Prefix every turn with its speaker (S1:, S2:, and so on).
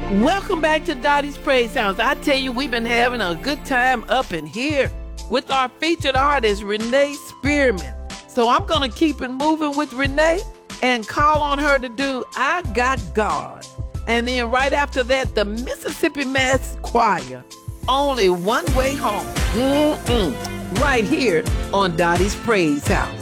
S1: Welcome back to Dottie's Praise House. I tell you, we've been having a good time up in here with our featured artist, Renee Spearman. So I'm going to keep it moving with Renee and call on her to do I Got God. And then right after that, the Mississippi Mass Choir, Only One Way Home. Right here on Dottie's Praise House.